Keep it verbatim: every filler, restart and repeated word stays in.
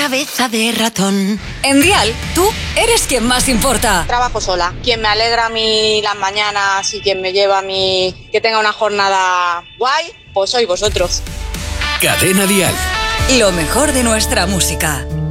cabeza de ratón. En Dial, tú eres quien más importa. Trabajo sola. Quien me alegra a mí las mañanas y quien me lleva a mí que tenga una jornada guay, pues sois vosotros. Cadena Dial. Lo mejor de nuestra música.